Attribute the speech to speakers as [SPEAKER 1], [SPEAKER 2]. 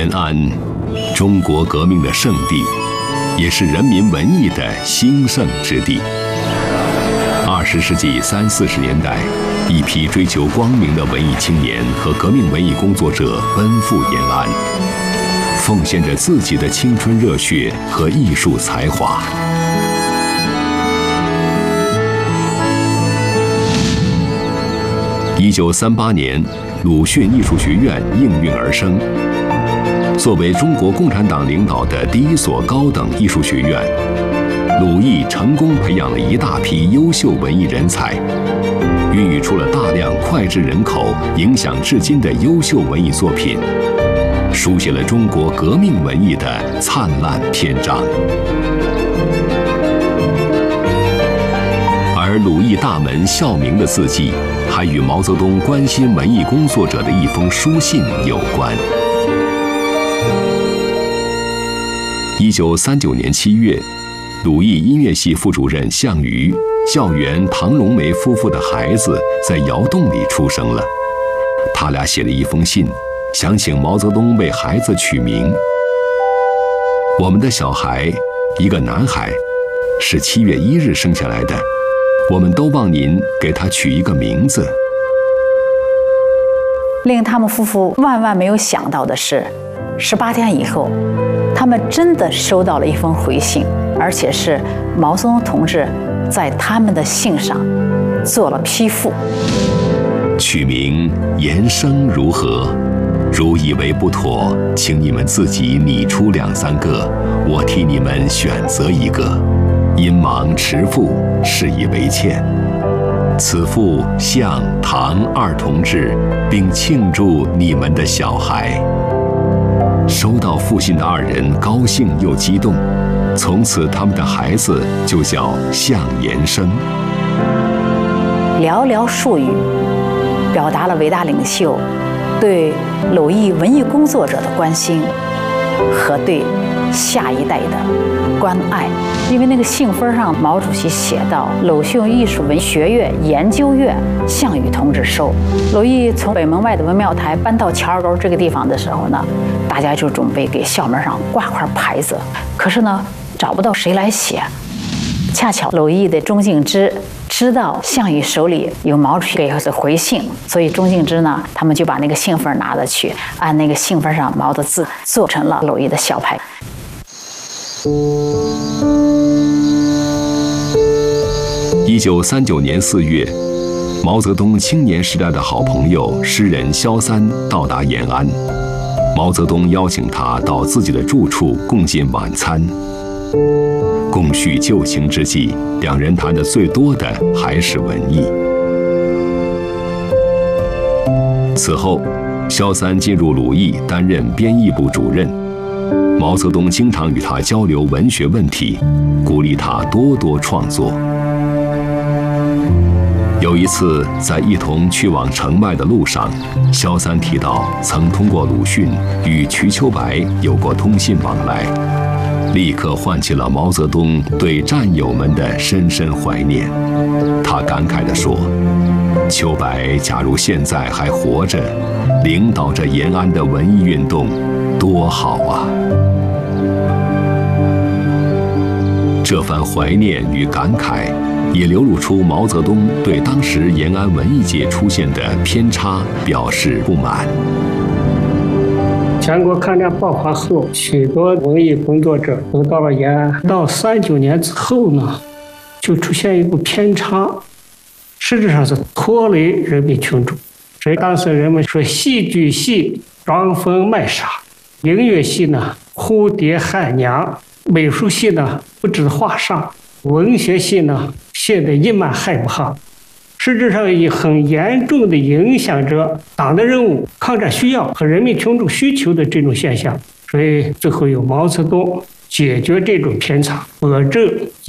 [SPEAKER 1] 延安，中国革命的圣地，也是人民文艺的兴盛之地。20世纪30、40年代，一批追求光明的文艺青年和革命文艺工作者奔赴延安，奉献着自己的青春热血和艺术才华。1938年，鲁迅艺术学院应运而生。作为中国共产党领导的第一所高等艺术学院，鲁艺成功培养了一大批优秀文艺人才，孕育出了大量脍炙人口、影响至今的优秀文艺作品，书写了中国革命文艺的灿烂篇章。而鲁艺大门孝明的字迹，还与毛泽东关心文艺工作者的一封书信有关。1939年7月，鲁艺音乐系副主任项羽、教员唐荣梅夫妇的孩子在窑洞里出生了。他俩写了一封信，想请毛泽东为孩子取名。我们的小孩，一个男孩，是7月1日生下来的，我们都望您给他取一个名字。
[SPEAKER 2] 令他们夫妇万万没有想到的是，18天以后，他们真的收到了一封回信，而且是毛泽东同志在他们的信上做了批复。
[SPEAKER 1] 取名延生如何？如以为不妥，请你们自己拟出2、3个，我替你们选择一个。因忙迟复，事以为歉。此父向、唐2同志，并庆祝你们的小孩。收到复信的2人高兴又激动，从此他们的孩子就叫向延生。
[SPEAKER 2] 寥寥数语，表达了伟大领袖对鲁艺文艺工作者的关心和对下一代的关爱。因为那个信封上，毛主席写到鲁迅艺术文学院研究院项羽同志收。鲁艺从北门外的文庙台搬到乔二沟这个地方的时候呢，大家就准备给校门上挂块牌子，可是呢找不到谁来写。恰巧鲁艺的钟敬之知道项羽手里有毛主席给的回信，所以钟敬之呢，他们就把那个信封拿了去，按那个信封上毛的字做成了鲁艺的小牌。
[SPEAKER 1] 1939年4月，毛泽东青年时代的好朋友诗人萧三到达延安，毛泽东邀请他到自己的住处共进晚餐。共叙旧情之际，2人谈的最多的还是文艺。此后，萧三进入鲁艺担任编译部主任，毛泽东经常与他交流文学问题，鼓励他多多创作。有一次，在一同去往城外的路上，萧三提到曾通过鲁迅与瞿秋白有过通信往来，立刻唤起了毛泽东对战友们的深深怀念。他感慨地说：“秋白假如现在还活着，领导着延安的文艺运动，多好啊！”这番怀念与感慨，也流露出毛泽东对当时延安文艺界出现的偏差表示不满。
[SPEAKER 3] 全国抗战爆发后，许多文艺工作者都到了延安。到39年之后呢，就出现一个偏差，实质上是拖累人民群众。所以当时人们说，戏剧系装疯卖傻，音乐系呢蝴蝶汉娘，美术系呢不知画上，文学系呢写得一满害不好。实质上也很严重地影响着党的任务、抗战需要和人民群众需求的这种现象。所以最后由毛泽东解决这种偏差，保证